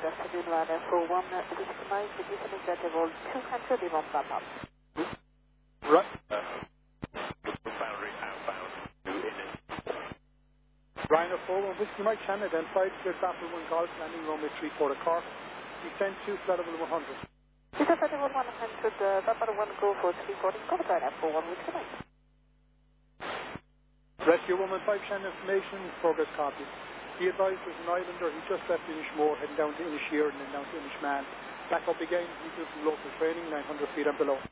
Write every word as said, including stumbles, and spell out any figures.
afternoon, Ryanair four one, uh, Whiskey Mike, Houston Executive Hold two hundred, Yvonne Bapap. Right. Boundary outbound to Innis. Ryanair four one, Whiskey Mike, Shannon identified, cleared Battle one Golf, landing runway three four to Cork. Descend to flight level one hundred. Houston Executive Hold one hundred, uh, Battle one Go for three forty, go to Ryanair four one, Whiskey Mike. Rescue Woman five, Shannon information, progress copy. He advised there's an islander, he just left Inishmore, heading down to Inisheer and then down to Inishman. Back up again, he did some local training, nine hundred feet and below.